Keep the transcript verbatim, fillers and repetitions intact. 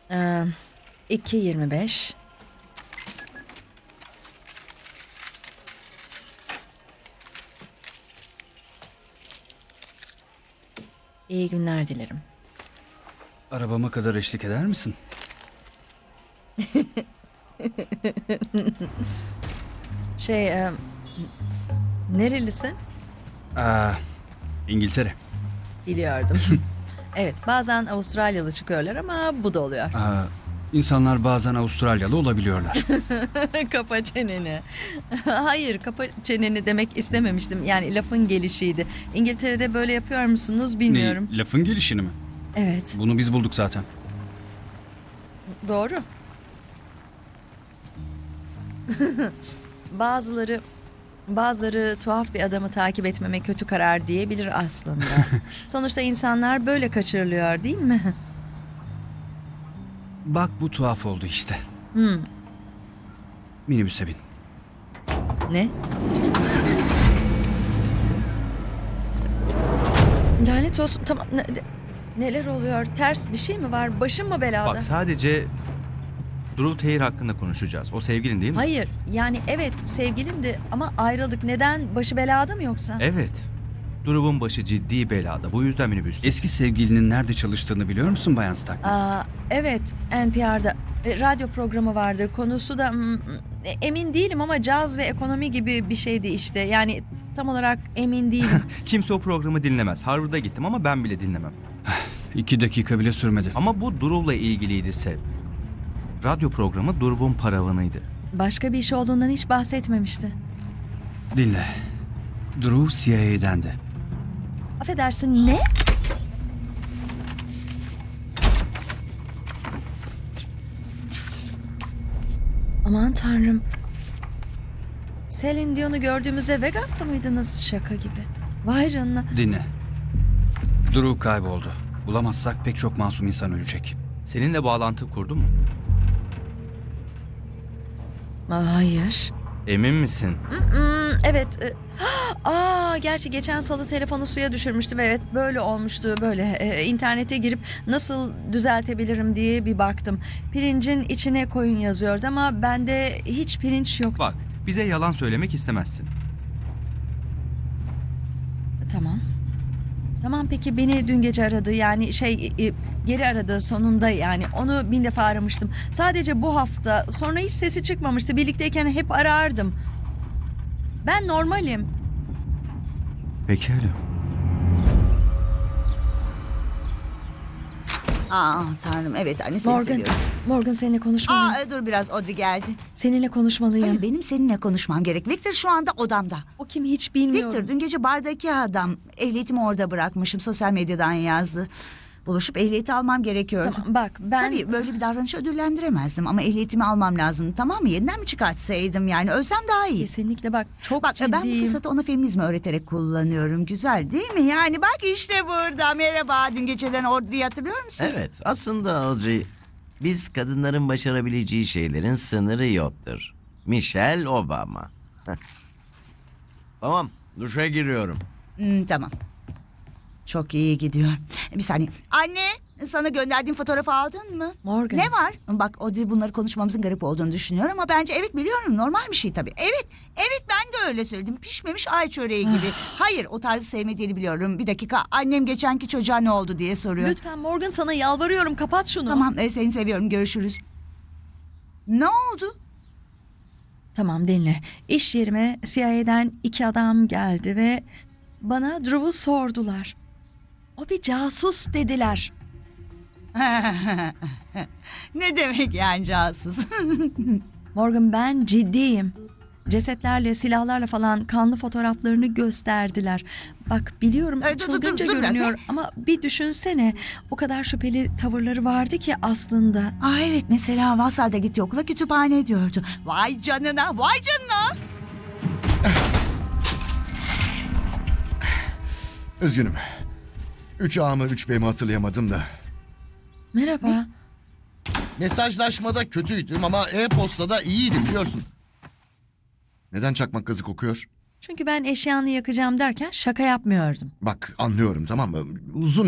Ee, iki yirmi beş. İyi günler dilerim. Arabama kadar eşlik eder misin? Şey, e, nerelisin? Aa, İngiltere. Biliyordum. Evet, bazen Avustralyalı çıkıyorlar ama bu da oluyor. Aa, insanlar bazen Avustralyalı olabiliyorlar. Kapa çeneni. Hayır, kapa çeneni demek istememiştim. Yani lafın gelişiydi. İngiltere'de böyle yapıyor musunuz bilmiyorum. Ne, lafın gelişini mi? Evet, Bunu biz bulduk zaten. doğru. Bazıları bazıları tuhaf bir adamı takip etmeme kötü karar diyebilir aslında. Sonuçta insanlar böyle kaçırılıyor, değil mi? Bak bu tuhaf oldu işte. Hmm. Minibüse bin. Ne? Lanet olsun. Tamam. Ne- neler oluyor? Ters bir şey mi var? Başım mı belada? Bak sadece Drew Taylor hakkında konuşacağız. O sevgilin değil mi? Hayır. Yani evet sevgilimdi ama ayrıldık. Neden? Başı belada mı yoksa? Evet. Drew'un başı ciddi belada. Bu yüzden minibüste. Eski sevgilinin nerede çalıştığını biliyor musun Bayan Stark? Aa, evet, N P R'da e, radyo programı vardı. Konusu da mm, e, emin değilim ama caz ve ekonomi gibi bir şeydi işte. Yani tam olarak emin değilim. Kimse o programı dinlemez. Harvard'a gittim ama ben bile dinlemem. İki dakika bile sürmedi. Ama bu Drew'la ilgiliydi Sev. Radyo programı Drew'un paravanıydı. Başka bir iş olduğundan hiç bahsetmemişti. Dinle. Drew C I A'dendi. Affedersin, ne? Aman tanrım. Celine Dion'u gördüğümüzde Vegas'ta mıydınız? Şaka gibi. Vay canına. Dinle. Drew kayboldu. Bulamazsak pek çok masum insan ölecek. Seninle bağlantı kurdu mu? Aa, hayır. Emin misin? Hmm, evet. e, Aa, gerçi geçen salı telefonu suya düşürmüştüm. Evet, böyle olmuştu. Böyle e, internete girip nasıl düzeltebilirim diye bir baktım. Pirincin içine koyun yazıyordu ama bende hiç pirinç yoktu. Bak, bize yalan söylemek istemezsin. Tamam. Tamam, peki beni dün gece aradı. Yani şey e, geri aradı sonunda yani. Onu bin defa aramıştım. Sadece bu hafta. Sonra hiç sesi çıkmamıştı. Birlikteyken hep arardım. Ben normalim. Pekala. Aa tanrım evet anne seni Morgan, seviyorum. Morgan seninle konuşmalıyım. Aa dur biraz Audrey geldi. Seninle konuşmalıyım. Hayır benim seninle konuşmam gerek. Victor şu anda odamda. O kim hiç bilmiyorum. Victor dün gece bardaki adam. Ehliyetimi orada bırakmışım. Sosyal medyadan yazdı. Buluşup ehliyeti almam gerekiyordu. Tamam, bak ben... Tabii böyle bir davranışı ödüllendiremezdim ama ehliyetimi almam lazım. Tamam mı? Yeniden mi çıkartsaydım yani? Ölsem daha iyi. Kesinlikle bak çok Bak ben bu ciddiyim. fırsatı ona feminizmi öğreterek kullanıyorum. Güzel değil mi? Yani bak işte burada. Merhaba. Dün geceden Audrey'i hatırlıyor musun? Evet, aslında Audrey, biz kadınların başarabileceği şeylerin sınırı yoktur. Michelle Obama. Tamam, duşa giriyorum. Hmm, tamam. Çok iyi gidiyor. Bir saniye. Anne sana gönderdiğim fotoğrafı aldın mı? Morgan. Ne var? Bak Audrey bunları konuşmamızın garip olduğunu düşünüyor ama bence evet biliyorum normal bir şey tabii. Evet, evet ben de öyle söyledim. Pişmemiş ay çöreği gibi. Hayır o tarzı sevmediğini biliyorum. Bir dakika annem geçenki çocuğa ne oldu diye soruyor. Lütfen Morgan sana yalvarıyorum kapat şunu. Tamam e, seni seviyorum görüşürüz. Ne oldu? Tamam dinle. İş yerime C I A'den iki adam geldi ve bana Drew'u sordular. O bir casus dediler. Ne demek yani casus? Morgan ben ciddiyim. Cesetlerle, silahlarla falan kanlı fotoğraflarını gösterdiler. Bak biliyorum Ay, dur, dur, çılgınca dur, dur biraz, görünüyor ama bir düşünsene. O kadar şüpheli tavırları vardı ki aslında. Aa evet mesela Vasar'da gitti okula kütüphane diyordu. Vay canına vay canına. Üzgünüm. Üç A mı üç B mi hatırlayamadım da. Merhaba. Mesajlaşmada kötüydüm ama e-postada iyiydim biliyorsun. Neden çakmak gazı kokuyor? Çünkü ben eşyanı yakacağım derken şaka yapmıyordum. Bak anlıyorum tamam mı? Uzun